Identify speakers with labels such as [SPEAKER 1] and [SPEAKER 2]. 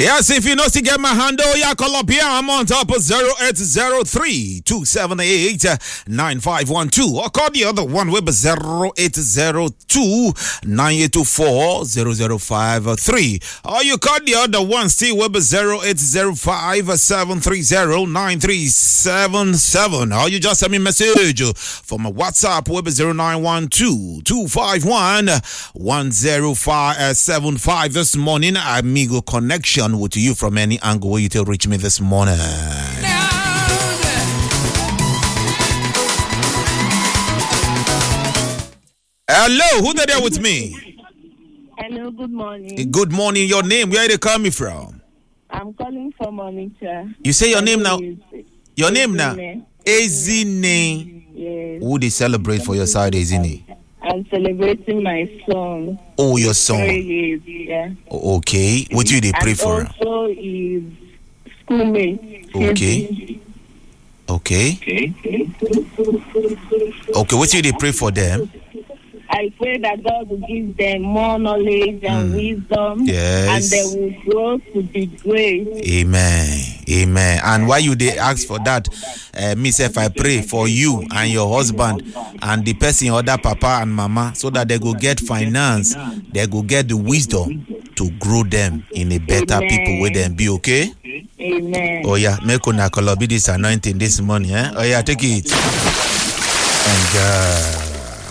[SPEAKER 1] Yes, if you know to get my handle, yeah, call up here. I'm on top of 0803-278-9512. Or call the other one with 0802-9824-0053. Or you call the other one still with 0805-730-9377. Or you just send me a message from my WhatsApp with 0912-251-10575. This morning, Amigo Connection with you from any angle where you tell reach me this morning. Hello, who there with me?
[SPEAKER 2] Hello, good morning.
[SPEAKER 1] Good morning. Your name? Where are you coming from?
[SPEAKER 2] I'm calling from Onitsha.
[SPEAKER 1] You say your name now? Your name now? Ezine.
[SPEAKER 2] Yes.
[SPEAKER 1] Who they celebrate for your side, Ezine?
[SPEAKER 2] I'm celebrating my son.
[SPEAKER 1] Oh, your son.
[SPEAKER 2] Yeah.
[SPEAKER 1] Okay. What do they pray for?
[SPEAKER 2] Also, his schoolmate.
[SPEAKER 1] Okay. Okay. Okay. What do they pray for them?
[SPEAKER 2] I pray that God will give them more knowledge and wisdom.
[SPEAKER 1] Yes.
[SPEAKER 2] And they will grow to be great.
[SPEAKER 1] Amen. Amen. And why you they ask for that? Miss, if I pray for you and your husband and the person, other papa and mama, so that they go get finance, they go get the wisdom to grow them in a better people with them. Be okay?
[SPEAKER 2] Amen.
[SPEAKER 1] Oh yeah, make una call be this anointing this morning. Oh yeah, take it. And